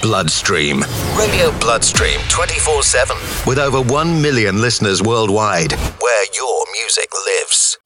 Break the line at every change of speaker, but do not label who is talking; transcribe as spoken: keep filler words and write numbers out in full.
Bloodstream. Radio Bloodstream twenty-four seven. With over one million listeners worldwide. Where your music lives.